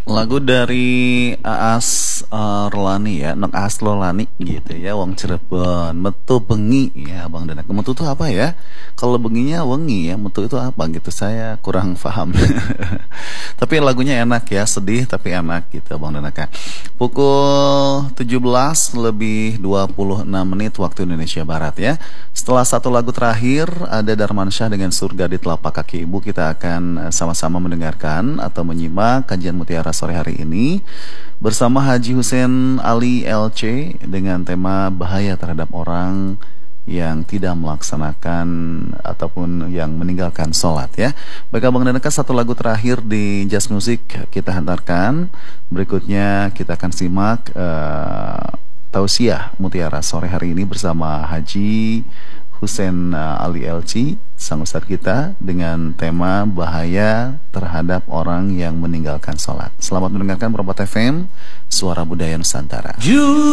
Lagu dari Aas Rolani ya, Nok Aas Lolani gitu ya, Wong Cirebon, Metu Bengi ya, Bang Danaka. Metu itu apa ya? Kalau benginya wengi ya, metu itu apa gitu? Saya kurang paham. Tapi lagunya enak ya, sedih tapi enak gitu, Bang Danaka. Pukul 17 lebih 26 menit waktu Indonesia Barat ya. Setelah satu lagu terakhir ada Darmansyah dengan Surga di Telapak Kaki Ibu, kita akan sama-sama mendengarkan atau menyimak kajian Mutiara sore hari ini bersama Haji Hussein Ali LC dengan tema bahaya terhadap orang yang tidak melaksanakan ataupun yang meninggalkan sholat ya. Baik Abang dan Eka, satu lagu terakhir di Jazz Music kita hantarkan. Berikutnya kita akan simak Tausiah Mutiara sore hari ini bersama Haji Hussein Ali LC, sang ustadz kita, dengan tema bahaya terhadap orang yang meninggalkan sholat. Selamat mendengarkan Perempat FM, Suara Budaya Nusantara.